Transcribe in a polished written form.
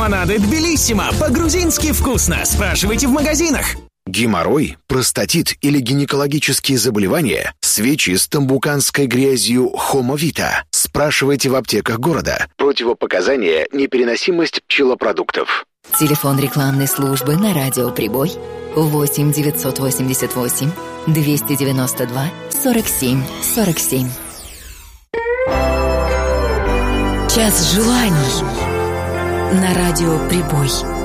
Лимонады Тбилиссимо. По-грузински вкусно. Спрашивайте в магазинах. Геморрой, простатит или гинекологические заболевания? Свечи с тамбуканской грязью Хомовита. Спрашивайте в аптеках города. Противопоказания: непереносимость пчелопродуктов. Телефон рекламной службы на радио «Прибой» 8 988 292 47 47. Час желаний на радио «Прибой».